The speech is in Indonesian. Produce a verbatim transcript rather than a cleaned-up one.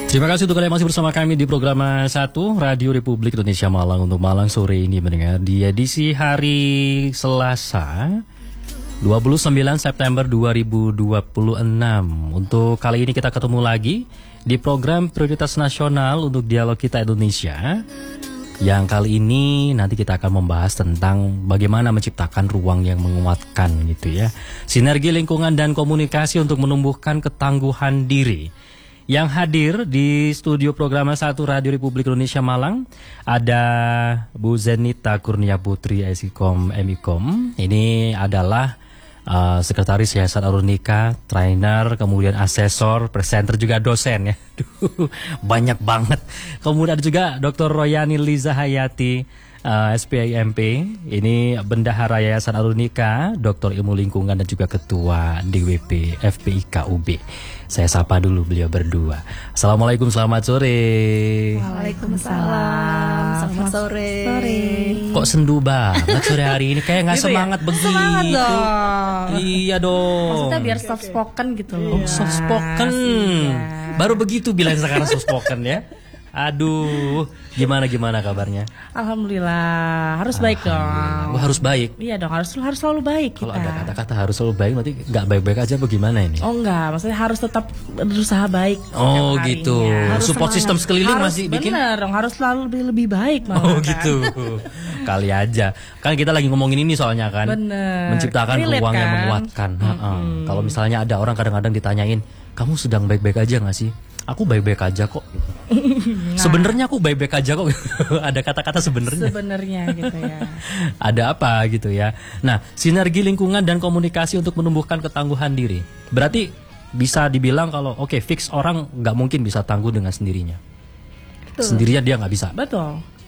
Terima kasih untuk kalian masih bersama kami di program satu Radio Republik Indonesia Malang untuk Malang sore ini mendengar di edisi hari Selasa dua puluh sembilan September dua ribu dua puluh enam. Untuk kali ini kita ketemu lagi di program Prioritas Nasional untuk Dialog Kita Indonesia. Yang kali ini nanti kita akan membahas tentang bagaimana menciptakan ruang yang menguatkan gitu ya. Sinergi lingkungan dan komunikasi untuk menumbuhkan ketangguhan diri. Yang hadir di studio program satu Radio Republik Indonesia Malang ada Bu Zenita Kurnia Putri Esikom M I K O M. Ini adalah uh, Sekretaris Yayasan Arunika, trainer, kemudian asesor, presenter juga dosen ya. Duh, banyak banget. Kemudian ada juga Doktor Royani Liza Hayati, uh, S P I M P. Ini Bendahara Yayasan Arunika, Doktor Ilmu Lingkungan dan juga Ketua D W P F P I K U B. Saya sapa dulu beliau berdua. Assalamualaikum, selamat sore. Waalaikumsalam, selamat sore. sore. Kok sendu banget sore hari ini? Kayak nggak semangat ya? Begitu. Semangat dong. Iya dong. Maksudnya biar soft spoken gitu loh. Oh, soft spoken. Iya. Baru begitu bilang sekarang soft spoken ya. Aduh, gimana gimana kabarnya? Alhamdulillah, harus baik dong. Oh, harus baik. Iya dong, harus harus selalu baik kita. Kalau ada kata-kata harus selalu baik, berarti nggak baik-baik aja bagaimana ini? Oh enggak, maksudnya harus tetap berusaha baik. Oh gitu. Harus support system sekeliling harus, masih bikin. Bener dong, harus selalu lebih lebih baik. Malah, oh kan? gitu. Kali aja. Kan kita lagi ngomongin ini soalnya kan. Bener. Menciptakan Relate, ruang kan? yang menguatkan. Mm-hmm. Kalau misalnya ada orang kadang-kadang ditanyain, kamu sedang baik-baik aja nggak sih? Aku baik-baik aja kok. Nah. Sebenarnya aku baik-baik aja kok. Ada kata-kata sebenarnya. Sebenarnya gitu ya. Ada apa gitu ya. Nah, sinergi lingkungan dan komunikasi untuk menumbuhkan ketangguhan diri. Berarti bisa dibilang kalau oke okay, fix orang nggak mungkin bisa tangguh dengan sendirinya. Betul. Sendirian dia nggak bisa. Betul.